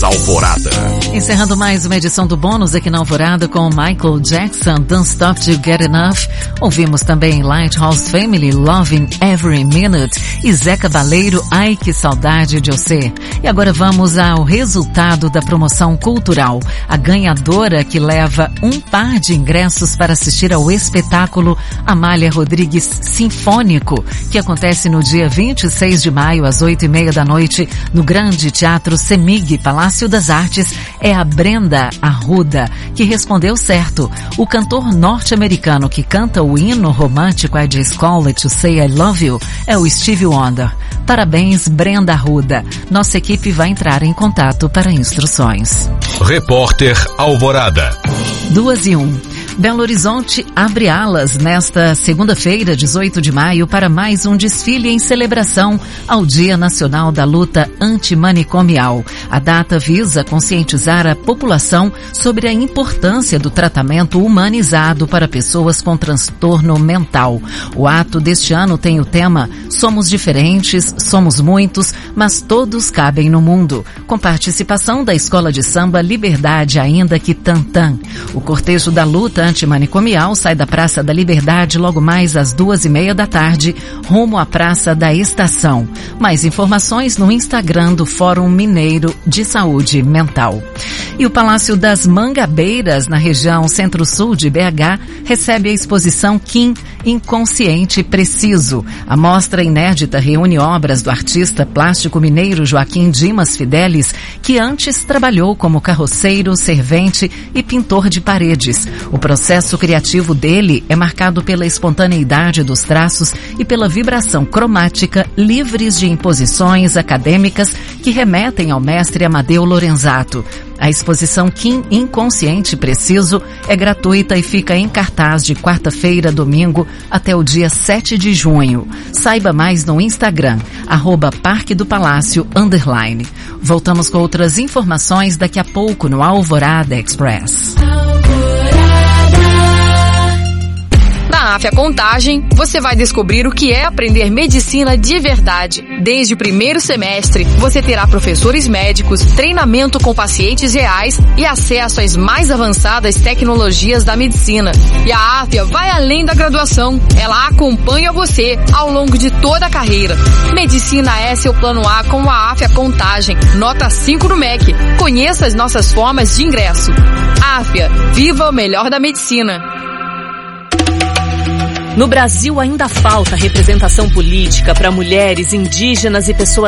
Alvorada. Encerrando mais uma edição do Bônus aqui na Alvorada com Michael Jackson, Don't Stop to Get Enough. Ouvimos também Lighthouse Family, Loving Every Minute e Zé Cabaleiro, Ai Que Saudade de Você. E agora vamos ao resultado da promoção cultural. A ganhadora que leva um par de ingressos para assistir ao espetáculo Amália Rodrigues Sinfônico, que acontece no dia 26 de maio às 8:30 da noite no Grande Teatro Semig, Palácio das Artes, é a Brenda Arruda, que respondeu certo. O cantor norte-americano que canta o hino romântico I Just Call It to Say I Love You é o Stevie Wonder. Parabéns, Brenda Arruda. Nossa equipe vai entrar em contato para instruções. Repórter Alvorada. 2:01. Belo Horizonte abre alas nesta segunda-feira, 18 de maio, para mais um desfile em celebração ao Dia Nacional da Luta Antimanicomial. A data visa conscientizar a população sobre a importância do tratamento humanizado para pessoas com transtorno mental. O ato deste ano tem o tema Somos Diferentes, Somos Muitos, mas Todos Cabem no Mundo, com participação da Escola de Samba Liberdade Ainda Que Tantã. O cortejo da luta antimanicomial sai da Praça da Liberdade logo mais às 2:30 da tarde, rumo à Praça da Estação. Mais informações no Instagram do Fórum Mineiro de Saúde Mental. E o Palácio das Mangabeiras, na região centro-sul de BH, recebe a exposição Kim Inconsciente Preciso. A mostra inédita reúne obras do artista plástico mineiro Joaquim Dimas Fidelis, que antes trabalhou como carroceiro, servente e pintor de paredes. O processo criativo dele é marcado pela espontaneidade dos traços e pela vibração cromática, livres de imposições acadêmicas que remetem ao mestre Amadeu Lorenzato. A exposição Kim Inconsciente Preciso é gratuita e fica em cartaz de quarta-feira a domingo até o dia 7 de junho. Saiba mais no Instagram, @parquedopalácio_. Voltamos com outras informações daqui a pouco no Alvorada Express. Na AFIA Contagem, você vai descobrir o que é aprender medicina de verdade. Desde o primeiro semestre, você terá professores médicos, treinamento com pacientes reais e acesso às mais avançadas tecnologias da medicina. E a AFIA vai além da graduação. Ela acompanha você ao longo de toda a carreira. Medicina é seu plano A com a AFIA Contagem. Nota 5 no MEC. Conheça as nossas formas de ingresso. AFIA, viva o melhor da medicina. No Brasil ainda falta representação política para mulheres, indígenas e pessoas